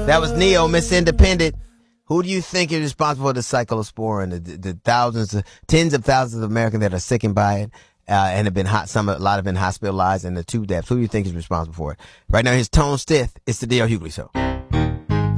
That was Neo, Miss Independent. Who do you think is responsible for the cyclosporin? The thousands, tens of thousands of Americans that are sickened by it and have been a lot have been hospitalized, and the 2 deaths. Who do you think is responsible for it? Right now, here's Tone Stith. It's the D.L. Hughley Show.